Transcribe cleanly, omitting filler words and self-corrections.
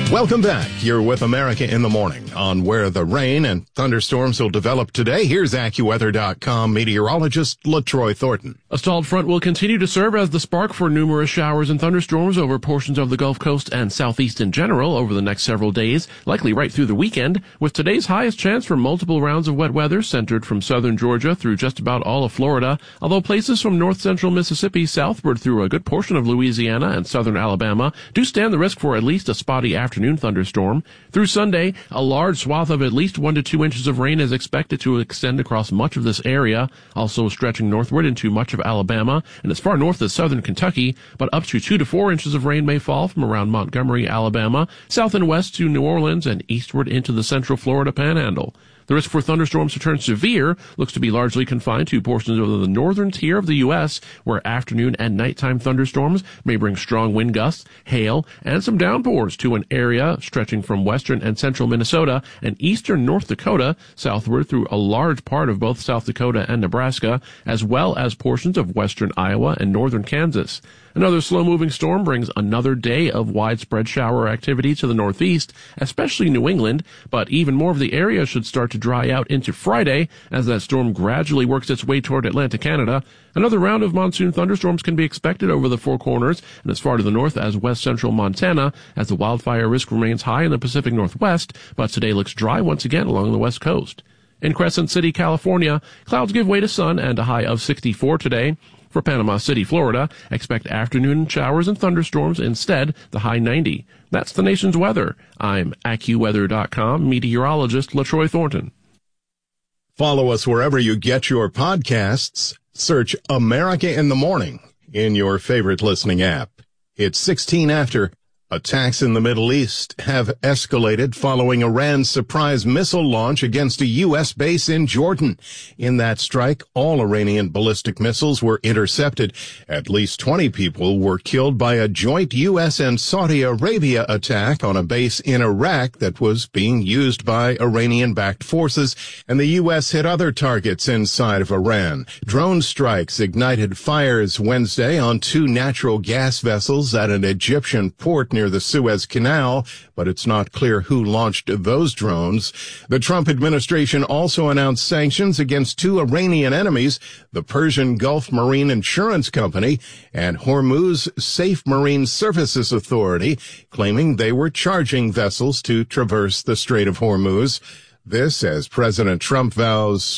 Welcome back. You're with America in the Morning. On where the rain and thunderstorms will develop today, here's AccuWeather.com meteorologist LaTroy Thornton. A stalled front will continue to serve as the spark for numerous showers and thunderstorms over portions of the Gulf Coast and southeast in general over the next several days, likely right through the weekend, with today's highest chance for multiple rounds of wet weather centered from southern Georgia through just about all of Florida, although places from north-central Mississippi southward through a good portion of Louisiana and southern Alabama do stand the risk for at least a spotty afternoon thunderstorm. Through Sunday, a large swath of at least 1 to 2 inches of rain is expected to extend across much of this area, also stretching northward into much of Alabama and as far north as southern Kentucky, but up to 2 to 4 inches of rain may fall from around Montgomery, Alabama, south and west to New Orleans and eastward into the central Florida panhandle. The risk for thunderstorms to turn severe looks to be largely confined to portions of the northern tier of the U.S., where afternoon and nighttime thunderstorms may bring strong wind gusts, hail, and some downpours to an area stretching from western and central Minnesota and eastern North Dakota southward through a large part of both South Dakota and Nebraska, as well as portions of western Iowa and northern Kansas. Another slow-moving storm brings another day of widespread shower activity to the northeast, especially New England, but even more of the area should start to dry out into Friday as that storm gradually works its way toward Atlantic Canada. Another round of monsoon thunderstorms can be expected over the Four Corners and as far to the north as west-central Montana, as the wildfire risk remains high in the Pacific Northwest, but today looks dry once again along the west coast. In Crescent City, California, clouds give way to sun and a high of 64 today. For Panama City, Florida, expect afternoon showers and thunderstorms, instead the high 90. That's the nation's weather. I'm AccuWeather.com meteorologist LaTroy Thornton. Follow us wherever you get your podcasts. Search America in the Morning in your favorite listening app. It's 16 after. Attacks in the Middle East have escalated following Iran's surprise missile launch against a U.S. base in Jordan. In that strike, all Iranian ballistic missiles were intercepted. At least 20 people were killed by a joint U.S. and Saudi Arabia attack on a base in Iraq that was being used by Iranian-backed forces, and the U.S. hit other targets inside of Iran. Drone strikes ignited fires Wednesday on 2 natural gas vessels at an Egyptian port near the Suez Canal, but it's not clear who launched those drones. The Trump administration also announced sanctions against 2 Iranian enemies, the Persian Gulf Marine Insurance Company and Hormuz Safe Marine Services Authority, claiming they were charging vessels to traverse the Strait of Hormuz. This as President Trump vows